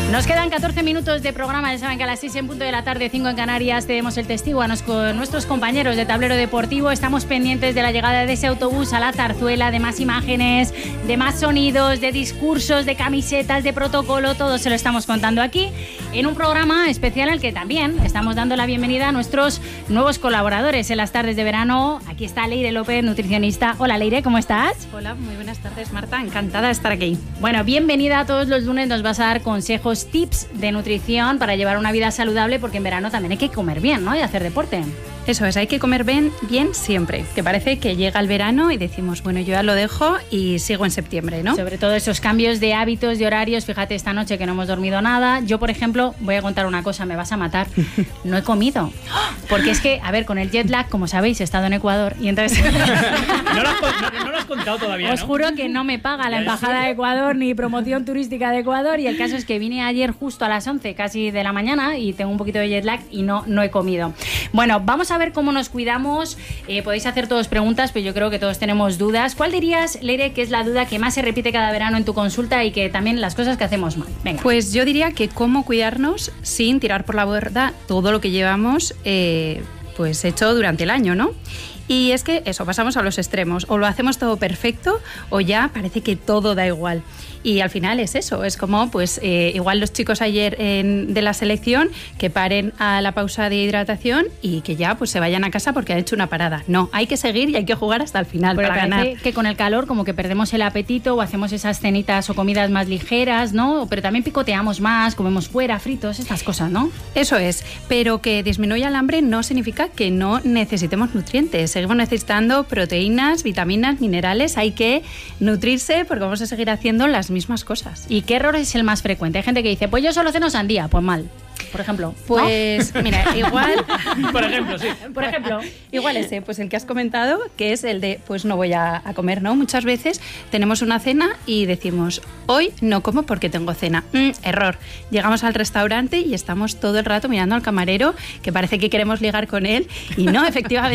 Nos quedan 14 minutos de programa. Ya saben que a las 6 en punto de la tarde, 5 en Canarias, tenemos el testigo con nuestros compañeros de Tablero Deportivo. Estamos pendientes de la llegada de ese autobús a la Zarzuela, de más imágenes, de más sonidos, de discursos, de camisetas, de protocolo. Todo se lo estamos contando aquí en un programa especial al que también estamos dando la bienvenida a nuestros nuevos colaboradores en las tardes de verano. Aquí está Leire López, nutricionista. Hola Leire, ¿cómo estás? Hola, muy buenas tardes Marta, encantada de estar aquí. Bueno, bienvenida. Todos los lunes nos vas a dar consejos, tips de nutrición para llevar una vida saludable, porque en verano también hay que comer bien, ¿no? Y hacer deporte. Eso es, hay que comer bien siempre, que parece que llega el verano y decimos, bueno, yo ya lo dejo y sigo en septiembre, ¿no? Sobre todo esos cambios de hábitos, de horarios. Fíjate, esta noche que no hemos dormido nada. Yo, por ejemplo, voy a contar una cosa, me vas a matar. No he comido. Porque es que, a ver, con el jet lag, como sabéis, he estado en Ecuador y entonces... No lo has contado todavía, ¿no? Os juro que no me paga la Embajada de Ecuador ni promoción turística de Ecuador, y el caso es que vine ayer justo a las 11 casi de la mañana y tengo un poquito de jet lag y no he comido. Bueno, vamos a ver cómo nos cuidamos. Podéis hacer todos preguntas, pero yo creo que todos tenemos dudas. ¿Cuál dirías, Leire, que es la duda que más se repite cada verano en tu consulta y que también las cosas que hacemos mal? Venga. Pues yo diría que cómo cuidarnos sin tirar por la borda todo lo que llevamos pues hecho durante el año, ¿no? Y es que eso, pasamos a los extremos, o lo hacemos todo perfecto o ya parece que todo da igual. Y al final es eso, es como pues igual los chicos ayer de la selección que paren a la pausa de hidratación y que ya pues se vayan a casa porque han hecho una parada. No, hay que seguir y hay que jugar hasta el final. Pero para ganar. Que con el calor como que perdemos el apetito o hacemos esas cenitas o comidas más ligeras, ¿no? Pero también picoteamos más, comemos fuera, fritos, estas cosas, ¿no? Eso es, pero que disminuya el hambre no significa que no necesitemos nutrientes. Seguimos necesitando proteínas, vitaminas, minerales. Hay que nutrirse porque vamos a seguir haciendo las mismas cosas. ¿Y qué error es el más frecuente? Hay gente que dice, pues yo solo ceno sandía. Pues mal, por ejemplo. Pues ¿no? Mira, igual... Por ejemplo, sí. Por ejemplo. Igual ese, pues el que has comentado, que es el de, pues no voy a comer, ¿no? Muchas veces tenemos una cena y decimos, hoy no como porque tengo cena. Error. Llegamos al restaurante y estamos todo el rato mirando al camarero, que parece que queremos ligar con él, y no, efectivamente